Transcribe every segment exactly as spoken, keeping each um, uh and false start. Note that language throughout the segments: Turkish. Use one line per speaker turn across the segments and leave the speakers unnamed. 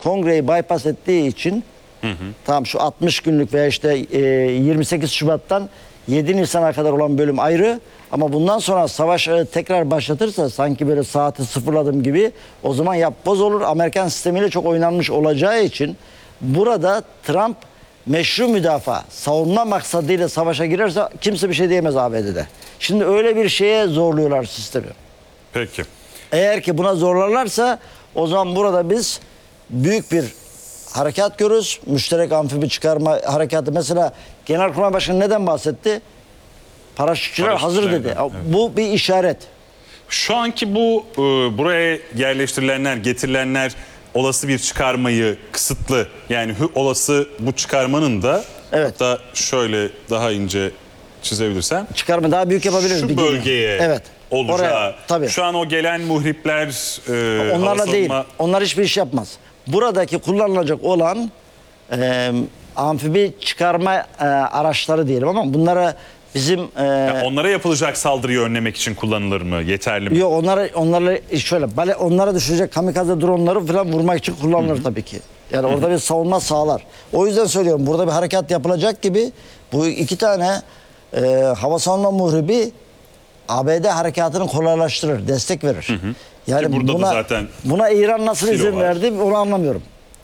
kongreyi bypass ettiği için hı hı. Tamam şu altmış günlük veya işte e, yirmi sekiz Şubat'tan yedi Nisan'a kadar olan bölüm ayrı. Ama bundan sonra savaş e, tekrar başlatırsa sanki böyle saati sıfırladım gibi o zaman yapboz olur. Amerikan sistemiyle çok oynanmış olacağı için burada Trump meşru müdafaa, savunma maksadıyla savaşa girerse kimse bir şey diyemez A B D'de. Şimdi öyle bir şeye zorluyorlar sistemi.
Peki.
Eğer ki buna zorlarlarsa o zaman burada biz büyük bir harekat görürüz. Müşterek amfibi çıkarma harekatı. Mesela Genelkurmay Başkanı neden bahsetti? Paraşütçüler hazır dedi. Evet. Bu bir işaret.
Şu anki bu e, buraya yerleştirilenler, getirilenler olası bir çıkarmayı kısıtlı. Yani olası bu çıkarmanın da
evet.
Hatta şöyle daha ince çizebilirsen.
Çıkarma daha büyük yapabiliriz.
Şu bölgeye evet. olacağı. Oraya, tabii. Şu an o gelen muhripler e,
onlarla savunma... değil. Onlar hiçbir iş yapmaz. Buradaki kullanılacak olan e, amfibi çıkarma e, araçları diyelim ama bunlara bizim e,
yani onlara yapılacak saldırıyı önlemek için kullanılır mı? Yeterli mi?
Yok onlara onlara şöyle bale onlara düşecek kamikaze dronları falan vurmak için kullanılır Hı -hı. tabii ki. Yani Hı -hı. orada bir savunma sağlar. O yüzden söylüyorum burada bir harekat yapılacak gibi bu iki tane e, hava savunma muhribi A B D harekatını kolaylaştırır, destek verir. Hı hı. Yani burada buna, zaten buna İran nasıl izin var. verdi onu anlamıyorum.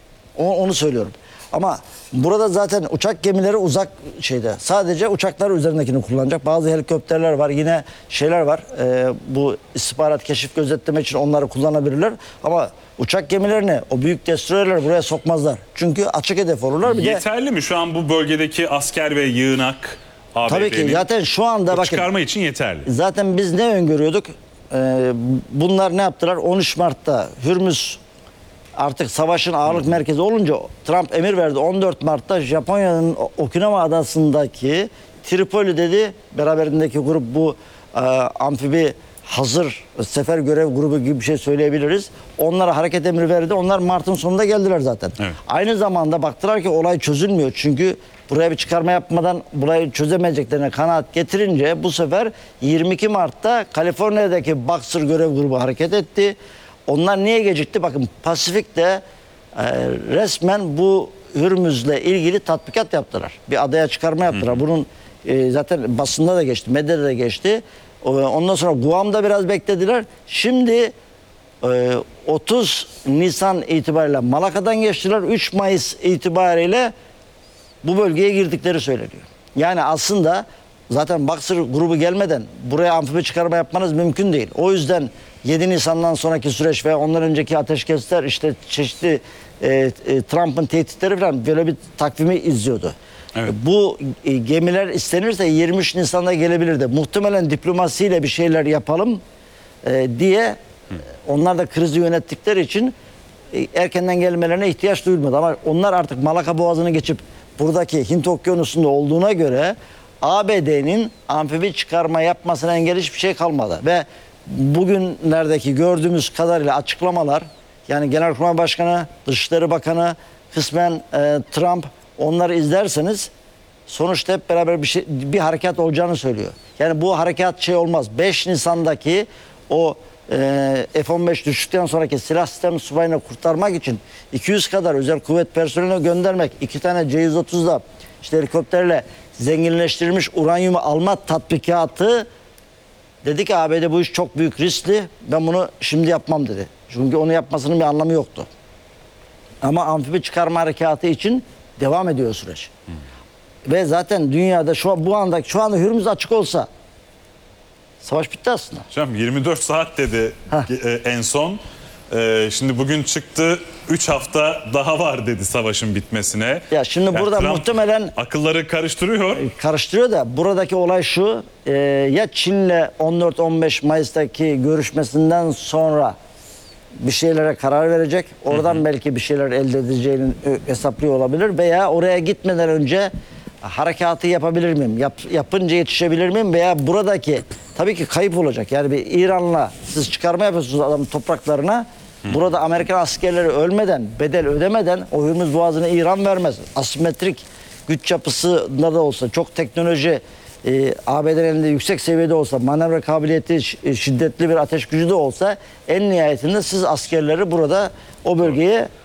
O, onu söylüyorum. Ama burada zaten uçak gemileri uzak şeyde. Sadece uçaklar üzerindekini kullanacak. Bazı helikopterler var. Yine şeyler var. E, bu istihbarat, keşif, gözetleme için onları kullanabilirler. Ama uçak gemilerini, o büyük destroyerler buraya sokmazlar. Çünkü açık hedef olurlar. Bir
Yeterli
de,
mi şu an bu bölgedeki asker ve yığınak?
Tabii ki zaten şu anda bakın.
Çıkarma için yeterli.
Zaten biz ne öngörüyorduk? Ee, bunlar ne yaptılar? on üç Mart'ta Hürmüz artık savaşın ağırlık merkezi olunca Trump emir verdi. on dört Mart'ta Japonya'nın Okinawa adasındaki Tripoli dedi. Beraberindeki grup bu e, amfibi hazır sefer görev grubu gibi bir şey söyleyebiliriz. Onlara hareket emri verdi. Onlar Mart'ın sonunda geldiler zaten. Evet. Aynı zamanda baktılar ki olay çözülmüyor. Çünkü buraya bir çıkarma yapmadan burayı çözemeyeceklerine kanaat getirince bu sefer yirmi iki Mart'ta Kaliforniya'daki Boxer görev grubu hareket etti. Onlar niye gecikti? Bakın Pasifik'te e, resmen bu Hürmüz'le ilgili tatbikat yaptılar. Bir adaya çıkarma yaptılar. Hı hı. Bunun e, zaten basında da geçti, medyada da geçti. Ondan sonra Guam'da biraz beklediler. Şimdi e, otuz Nisan itibariyle Malaka'dan geçtiler. üç Mayıs itibariyle bu bölgeye girdikleri söyleniyor. Yani aslında zaten Boxer grubu gelmeden buraya amfibi çıkarma yapmanız mümkün değil. O yüzden yedi Nisan'dan sonraki süreç ve ondan önceki ateşkesler işte çeşitli e, e, Trump'ın tehditleri falan böyle bir takvimi izliyordu. Evet. Bu e, gemiler istenirse yirmi üç Nisan'da gelebilirdi. Muhtemelen diplomasiyle bir şeyler yapalım e, diye Hı. onlar da krizi yönettikleri için e, erkenden gelmelerine ihtiyaç duyulmadı. Ama onlar artık Malaka Boğazı'nı geçip buradaki Hint Okyanusu'nda olduğuna göre A B D'nin amfibi çıkarma yapmasına engel hiçbir şey kalmadı. Ve bugünlerdeki gördüğümüz kadarıyla açıklamalar yani Genelkurmay Başkanı, Dışişleri Bakanı, kısmen e, Trump onları izlerseniz sonuçta hep beraber bir şey bir harekat olacağını söylüyor. Yani bu harekat şey olmaz. beş Nisan'daki o e, F on beş düştükten sonraki silah sistemi subayını kurtarmak için iki yüz kadar özel kuvvet personeli göndermek, iki tane C yüz otuz'da işte helikopterle zenginleştirilmiş uranyumu alma tatbikatı dedi ki A B D bu iş çok büyük riskli. Ben bunu şimdi yapmam dedi. Çünkü onu yapmasının bir anlamı yoktu. Ama amfibi çıkarma harekatı için devam ediyor süreç. Hmm. Ve zaten dünyada şu an bu anda şu anda Hürmüz açık olsa savaş bitti aslında.
Hocam yirmi dört saat dedi e, en son. E, şimdi bugün çıktı üç hafta daha var dedi savaşın bitmesine.
Ya şimdi yani burada Trump muhtemelen
akılları karıştırıyor.
Karıştırıyor da buradaki olay şu. E, ya Çin'le on dört on beş Mayıs'taki görüşmesinden sonra bir şeylere karar verecek. Oradan hı hı. belki bir şeyler elde edeceğini hesaplıyor olabilir. Veya oraya gitmeden önce harekatı yapabilir miyim? Yap, yapınca yetişebilir miyim? Veya buradaki tabii ki kayıp olacak. Yani bir İran'la siz çıkarma yapıyorsunuz adamın topraklarına. Hı. Burada Amerikan askerleri ölmeden, bedel ödemeden o Hürmüz Boğazı'nı İran vermez. Asimetrik güç yapısında da olsa, çok teknoloji e, A B D'nin elinde yüksek seviyede olsa, manevra kabiliyeti şiddetli bir ateş gücü de olsa en nihayetinde siz askerleri burada o bölgeye